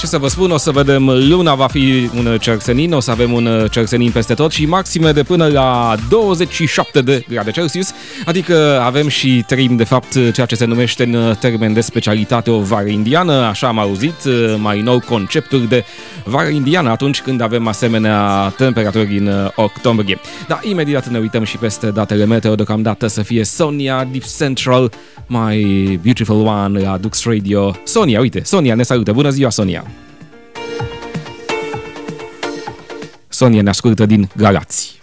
să vă spun, o să vedem, luna va fi un cersenin, o să avem un cersenin peste tot și maxime de până la 27 de grade Celsius, adică avem și trăim de fapt ceea ce se numește în termen de specialitate o vară indiană, așa am auzit mai nou conceptul de vară indiană atunci când avem asemenea temperaturi în octombrie. Da, imediat ne uităm și peste datele meteo, deocamdată să fie Sonia Deep Central, My Beautiful One la Dux Radio. Sonia, uite, Sonia ne salută. Bună ziua, Sonia! Sonia ne ascultă din Galați.